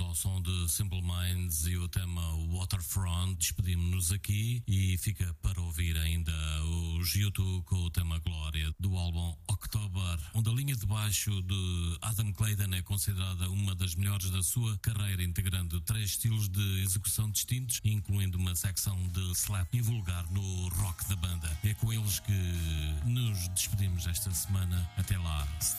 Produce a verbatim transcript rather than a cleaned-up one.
ao som de Simple Minds e o tema Waterfront. Despedimos-nos aqui e fica para ouvir ainda os U dois com o tema Glória do álbum October, onde a linha de baixo de Adam Clayton é considerada uma das melhores da sua carreira, integrando três estilos de execução distintos, incluindo uma secção de slap invulgar no rock da banda. É com eles que nos despedimos esta semana. Até lá.